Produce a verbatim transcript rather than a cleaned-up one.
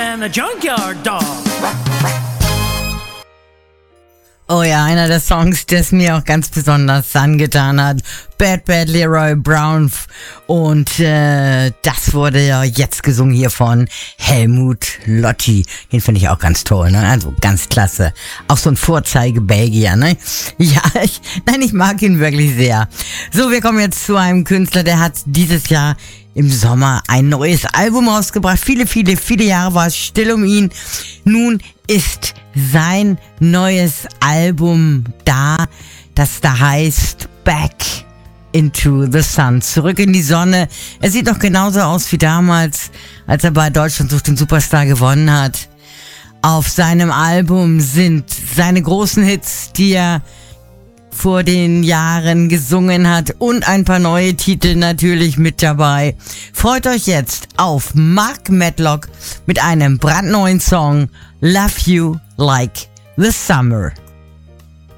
than a junkyard dog. Oh ja, einer der Songs, der es mir auch ganz besonders angetan hat. Bad Bad Leroy Brown. Und äh, das wurde ja jetzt gesungen hier von Helmut Lotti. Den finde ich auch ganz toll, ne? Also ganz klasse. Auch so ein Vorzeige-Belgier, ne? Ja, ich, nein, ich mag ihn wirklich sehr. So, wir kommen jetzt zu einem Künstler, der hat dieses Jahr im Sommer ein neues Album rausgebracht. Viele, viele, viele Jahre war es still um ihn. Nun ist sein neues Album da, das da heißt Back into the Sun. Zurück in die Sonne. Er sieht noch genauso aus wie damals, als er bei Deutschland sucht den Superstar gewonnen hat. Auf seinem Album sind seine großen Hits, die er vor den Jahren gesungen hat, und ein paar neue Titel natürlich mit dabei. Freut euch jetzt auf Mark Medlock mit einem brandneuen Song Love You Like the Summer.